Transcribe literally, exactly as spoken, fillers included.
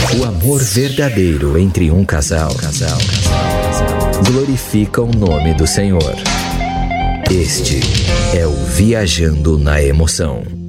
O amor verdadeiro entre um casal, casal, casal, casal glorifica o nome do Senhor. Este é o Viajando na Emoção.